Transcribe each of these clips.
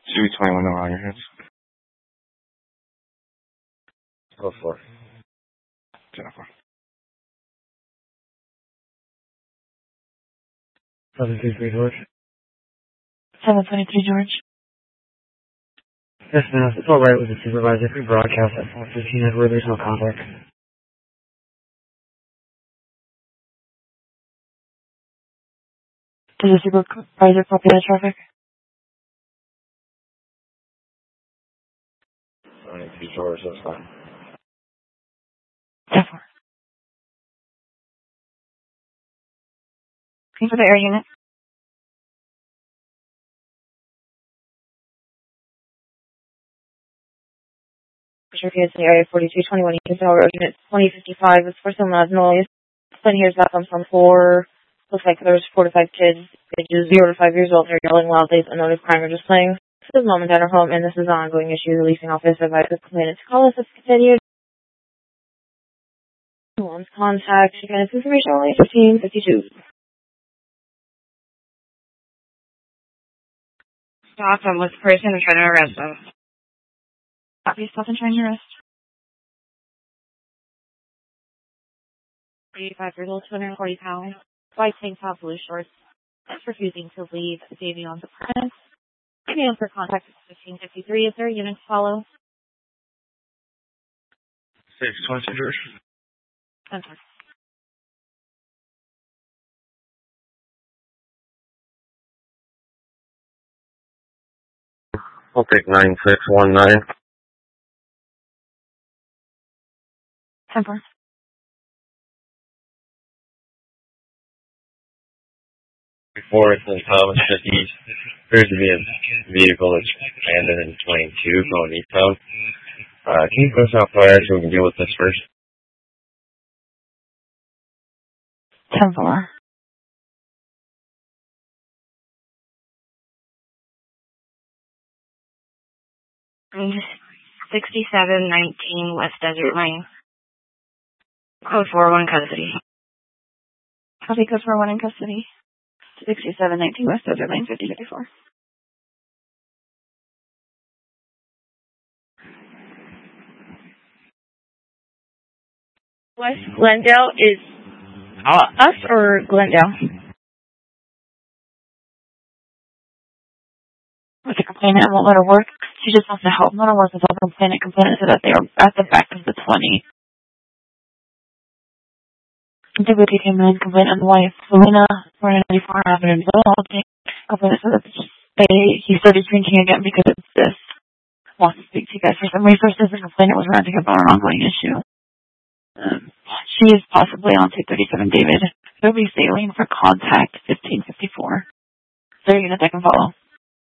Should be 21 on your hands. Go for it. Jennifer. 723 George. 723 George. Yes, ma'am. It's alright with the supervisor if we broadcast at 4:15 where there's no contact. Does the supervisor copy that traffic? 723 George, that's fine. 10-4. Can you put the air unit? Repeated to the area 4221 East Tower, unit 2055. It's for some loud noise. Then here's that comes from 4. Looks like there's 4 to 5 kids, ages 0 to 5 years old. They're yelling loudly. A note of crime or displaying. This is mom and dad are home, and this is an ongoing issue. The leasing office advised the complainant to call us if continued. Mom's contact. Again, it's information only 1552. Stop them with the person and try to arrest them. Copy, stop and try to arrest. 35 years old, 240 pounds. White tank top, blue shorts. That's refusing to leave Davion's premise. Davion for contact is 1553. Is there a unit to follow? 622 George. Enter. I'll take 9619. 10-4. Before it's in Thomas 50s, appears to be a vehicle that's abandoned in 22 going eastbound. Can you go south fire so we can deal with this first? 10-4. And 6719 West Desert Lane. Code 401 in custody. Copy, code 401 in custody. 6719 West Desert Lane, 5054. West Glendale is us or Glendale? With the complainant, won't let her work. She just wants to help. Not to work with all the complainant. Complainant said that they are at the back of the 20. Deputy came in, complainant and the wife, Selena, 494 Avenue. Complainant said that he started drinking again because of this. Wants to speak to you guys for some resources. The complainant was ranting about an ongoing issue. She is possibly on 237 David. They'll be sailing for contact 1554. So you're gonna take and follow.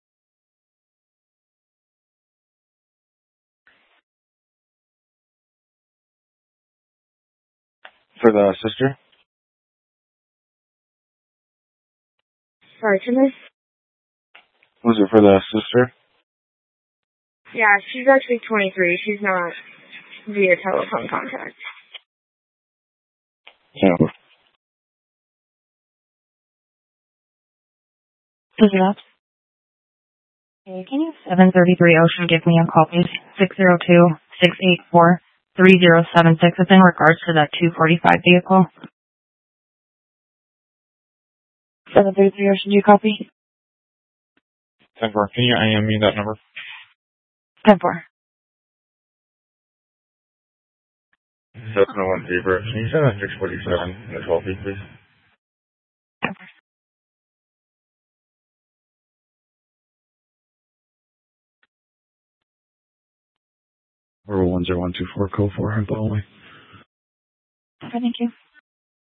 For the sister? Sorry, Timothy? Was it for the sister? Yeah, she's actually 23. She's not via telephone contact. Yeah. Is it up? Okay, can you 733 Ocean give me a call, please? 602-684-3076. It's in regards to that 245 vehicle. 733 Ocean, do you copy? 10-4. Can you IM me that number? 10-4. 701 Fever. Can you send us 647 and the 12 feet, please? 10-4. Or 10124 code 4 and follow me. Okay, thank you.